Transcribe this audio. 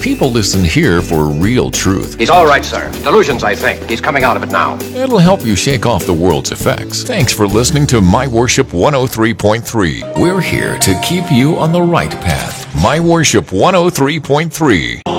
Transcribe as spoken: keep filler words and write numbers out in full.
People listen here for real truth. He's all right, sir. Delusions, I think. He's coming out of it now. It'll help you shake off the world's effects. Thanks for listening to My Worship one oh three point three. We're here to keep you on the right path. My Worship one oh three point three.